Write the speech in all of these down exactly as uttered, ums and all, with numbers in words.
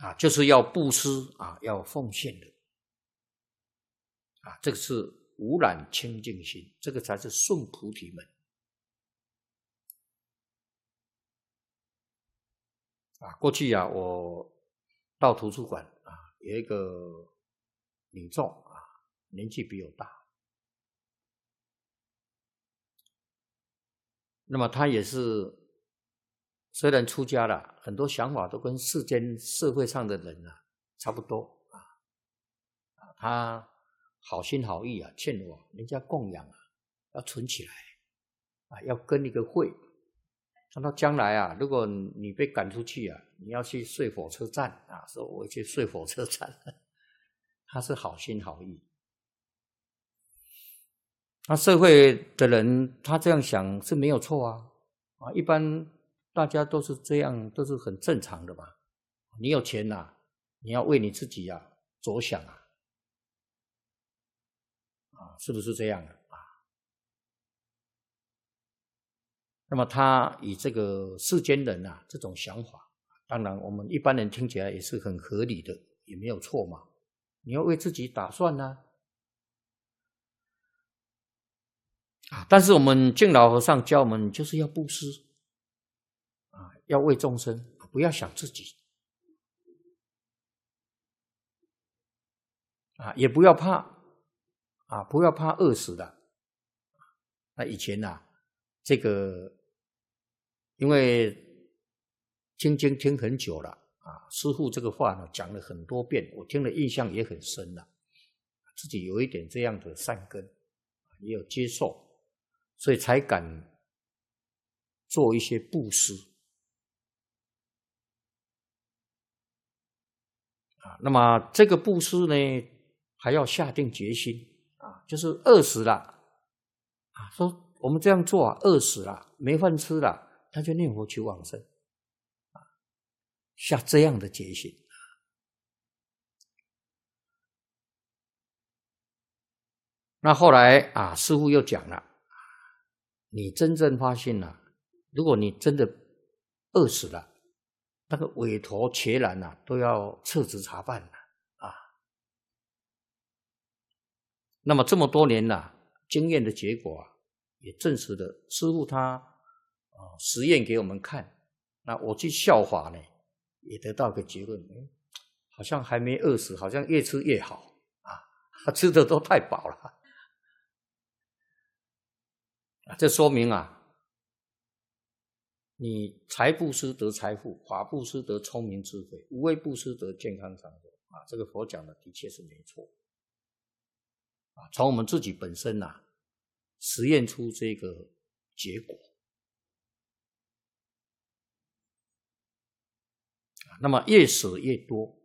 啊，就是要布施啊，要奉献的啊，这个是无染清净心，这个才是顺菩提门啊。过去啊，我到图书馆啊，有一个女众啊，年纪比我大，那么她也是虽然出家了，很多想法都跟世间社会上的人啊差不多啊。他好心好意啊，劝我人家供养啊要存起来啊，要跟一个会。他说将来啊，如果你被赶出去啊，你要去睡火车站啊，说我去睡火车站。他是好心好意。那社会的人他这样想是没有错啊，啊，一般大家都是这样，都是很正常的嘛。你有钱啊，你要为你自己啊着想啊，啊，是不是这样啊？那么他以这个世间人啊这种想法，当然我们一般人听起来也是很合理的，也没有错嘛。你要为自己打算呢、啊，啊，但是我们净老和尚教我们，就是要布施啊，要为众生，不要想自己啊，也不要怕啊，不要怕饿死的。那以前啊，这个因为听经听很久了啊，师父这个话呢讲了很多遍，我听了印象也很深了，自己有一点这样的善根，也有接受，所以才敢做一些布施啊。那么这个布施呢，还要下定决心啊，就是饿死了啊，说我们这样做啊，饿死了，没饭吃了，他就念佛求往生啊，下这样的决心。那后来啊，师父又讲了，你真正发现了、啊，如果你真的饿死了，那个委托伽蓝啊，都要撤职查办了啊。那么这么多年了，经验的结果啊，也证实了师父他啊实验给我们看。那我去效法呢，也得到个结论，哎，好像还没饿死，好像越吃越好啊，吃的都太饱了。这说明啊，你财布施得财富，法布施得聪明智慧，无为布施得健康长寿啊。这个佛讲的的确是没错啊。从我们自己本身啊，实验出这个结果啊，那么越舍越多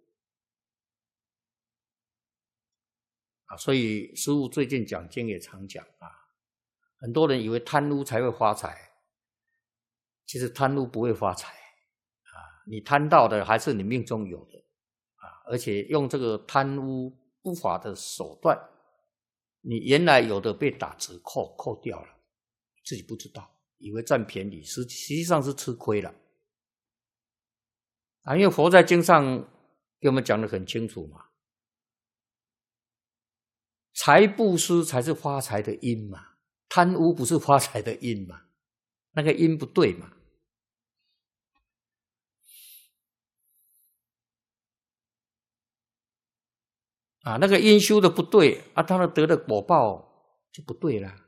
啊。所以师父最近讲经也常讲啊，很多人以为贪污才会发财，其实贪污不会发财啊，你贪到的还是你命中有的啊，而且用这个贪污不法的手段，你原来有的被打折扣扣掉了，自己不知道，以为占便宜，实实际上是吃亏了啊。因为佛在经上给我们讲得很清楚嘛，财布施才是发财的因嘛，贪污不是发财的因嘛，那个因不对嘛。啊，那个因修的不对啊，他们得的果报就不对了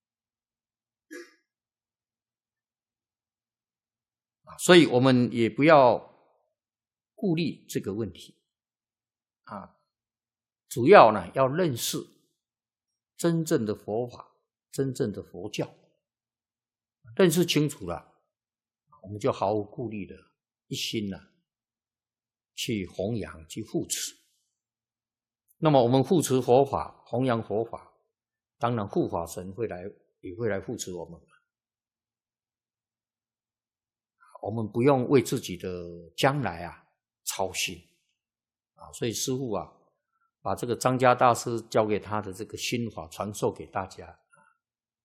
啊，所以我们也不要顾虑这个问题啊，主要呢要认识真正的佛法，真正的佛教，认识清楚了，我们就毫无顾虑的一心呢、啊、去弘扬去护持。那么我们护持佛法，弘扬佛法，当然护法神会来，也会来护持我们。我们不用为自己的将来啊操心啊，所以师父啊，把这个张家大师教给他的这个心法传授给大家。